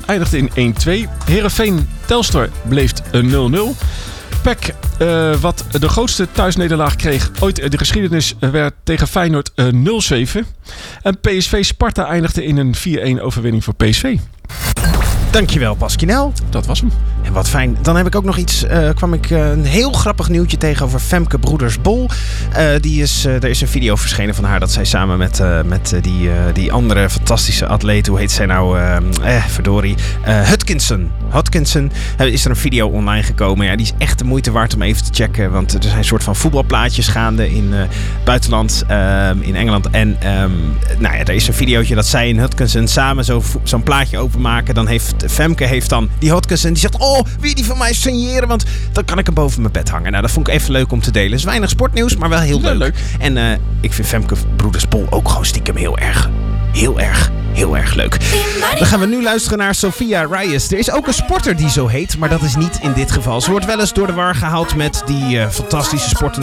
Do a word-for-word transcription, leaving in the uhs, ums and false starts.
eindigde in één twee. Heerenveen Telstar bleef nul nul. P E C, uh, wat de grootste thuisnederlaag kreeg ooit in de geschiedenis, werd tegen Feyenoord uh, nul zeven. En P S V Sparta eindigde in een vier-een overwinning voor P S V. Dankjewel, Pasquinel. Dat was hem. En wat fijn. Dan heb ik ook nog iets. Uh, kwam ik uh, een heel grappig nieuwtje tegen over Femke Broeders-Bol. Uh, die is, uh, er is een video verschenen van haar dat zij samen met, uh, met uh, die, uh, die andere fantastische atleet, hoe heet zij nou? Uh, eh, verdorie. Uh, Hutkinson. Hutkinson. Uh, is er een video online gekomen. Ja, die is echt de moeite waard om even te checken. Want er zijn een soort van voetbalplaatjes gaande in uh, buitenland, uh, in Engeland. En um, nou ja, er is een videootje dat zij en Hutkinson samen zo, zo'n plaatje openmaken. Dan heeft Femke heeft dan die Hutkinson. Die zegt, oh, wil je die van mij signeren? Want dan kan ik hem boven mijn bed hangen. Nou, dat vond ik even leuk om te delen. Het is weinig sportnieuws, maar wel heel leuk. Ja, leuk. En uh, ik vind Femke Broeders-Bol ook gewoon stiekem heel erg, heel erg, heel erg leuk. Dan gaan we nu luisteren naar Sophia Reyes. Er is ook een sporter die zo heet, maar dat is niet in dit geval. Ze wordt wel eens door de war gehaald met die uh, fantastische sporten